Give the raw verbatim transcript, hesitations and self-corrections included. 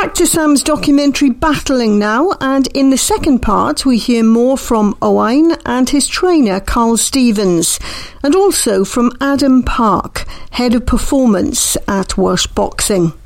Back to Sam's documentary Battling now, and in the second part we hear more from Owain and his trainer Carl Stevens, and also from Adam Park, head of performance at Welsh Boxing.